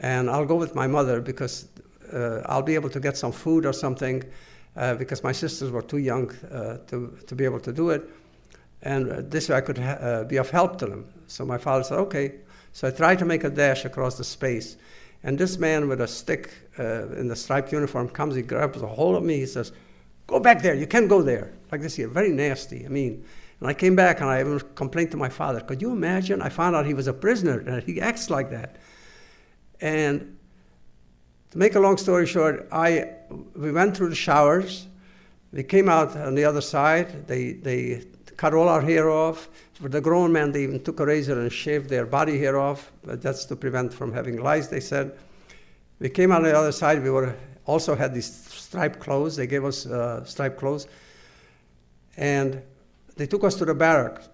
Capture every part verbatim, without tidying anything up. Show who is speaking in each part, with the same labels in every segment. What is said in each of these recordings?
Speaker 1: and I'll go with my mother because uh, I'll be able to get some food or something uh, because my sisters were too young uh, to, to be able to do it. And uh, this way I could ha- uh, be of help to them. So my father said, okay. So I tried to make a dash across the space. And this man with a stick uh, in the striped uniform comes, he grabs a hold of me, he says, go back there, you can't go there. Like this here, very nasty, I mean. And I came back and I even complained to my father. Could you imagine? I found out he was a prisoner and he acts like that. And to make a long story short, I we went through the showers. We came out on the other side. They they cut all our hair off. For the grown men, they even took a razor and shaved their body hair off. But that's to prevent from having lice, they said. We came out on the other side. We were also had these striped clothes. They gave us uh, striped clothes. And they took us to the barracks.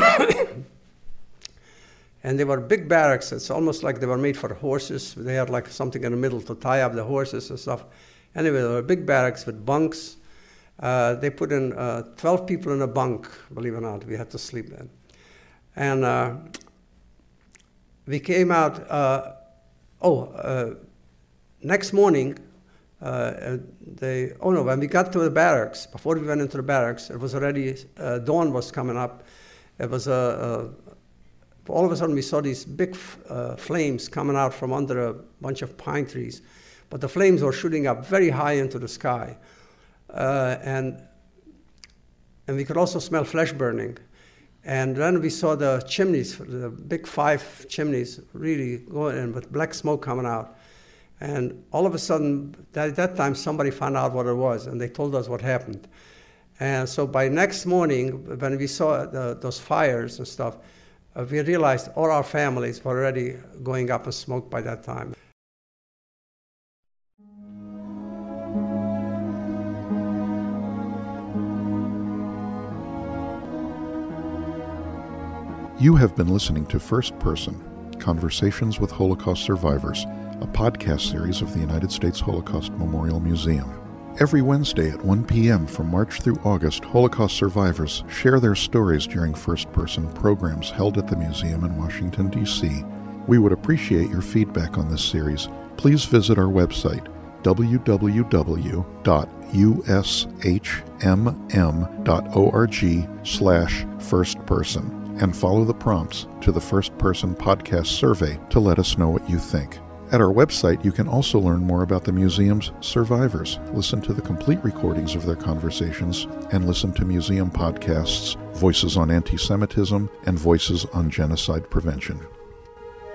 Speaker 1: And they were big barracks. It's almost like they were made for horses. They had like something in the middle to tie up the horses and stuff. Anyway, they were big barracks with bunks. Uh, they put in uh, twelve people in a bunk, believe it or not. We had to sleep then. And uh, we came out, uh, oh, uh, next morning, uh, they, oh no, when we got to the barracks, before we went into the barracks, it was already, uh, dawn was coming up. It was a, a all of a sudden we saw these big f- uh, flames coming out from under a bunch of pine trees. But the flames were shooting up very high into the sky. Uh, and and we could also smell flesh burning. And then we saw the chimneys, the big five chimneys really going in with black smoke coming out. And all of a sudden, at that time, somebody found out what it was, and they told us what happened. And so by next morning, when we saw the, those fires and stuff, uh, we realized all our families were already going up in smoke by that time.
Speaker 2: You have been listening to First Person, Conversations with Holocaust Survivors, a podcast series of the United States Holocaust Memorial Museum. Every Wednesday at one p.m. from March through August, Holocaust survivors share their stories during first-person programs held at the museum in Washington, D C We would appreciate your feedback on this series. Please visit our website, w w w dot u s h m m dot org slash firstperson, and follow the prompts to the First Person Podcast survey to let us know what you think. At our website, you can also learn more about the museum's survivors, listen to the complete recordings of their conversations, and listen to museum podcasts, Voices on Anti-Semitism and Voices on Genocide Prevention.